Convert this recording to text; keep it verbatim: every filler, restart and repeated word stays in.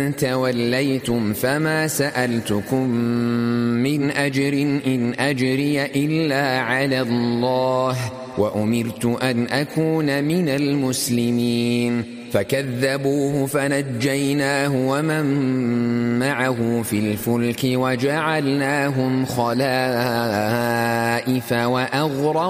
توليتم فما سألتكم من أجر إن أجري إلا على الله وأمرت أن أكون من المسلمين فكذبوه فنجيناه ومن معه في الفلك وجعلناهم خلائف وأغرقناهم